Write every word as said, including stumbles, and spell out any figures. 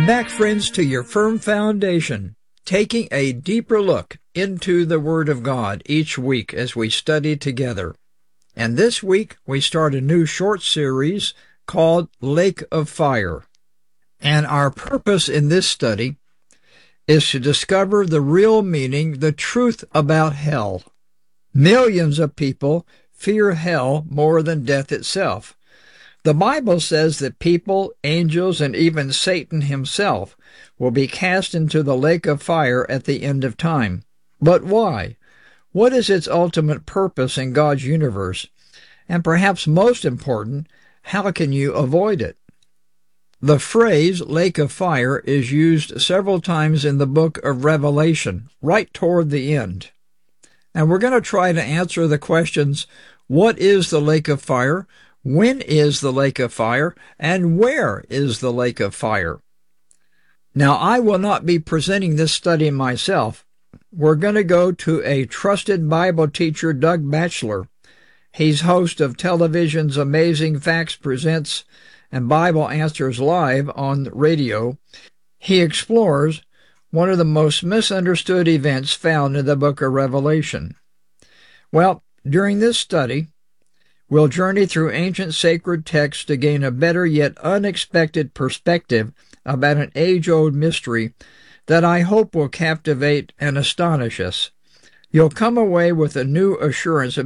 Back, friends, to your firm foundation, taking a deeper look into the Word of God each week as we study together. And this week we start a new short series called Lake of Fire. And our purpose in this study is to discover the real meaning, the truth about hell. Millions of people fear hell more than death itself. The Bible says that people, angels, and even Satan himself will be cast into the lake of fire at the end of time. But why? What is its ultimate purpose in God's universe? And perhaps most important, how can you avoid it? The phrase lake of fire is used several times in the book of Revelation, right toward the end. And we're going to try to answer the questions, what is the lake of fire? When is the lake of fire, and where is the lake of fire? Now, I will not be presenting this study myself. We're going to go to a trusted Bible teacher, Doug Batchelor. He's host of television's Amazing Facts Presents and Bible Answers Live on radio. He explores one of the most misunderstood events found in the book of Revelation. Well, during this study, we'll journey through ancient sacred texts to gain a better yet unexpected perspective about an age-old mystery that I hope will captivate and astonish us. You'll come away with a new assurance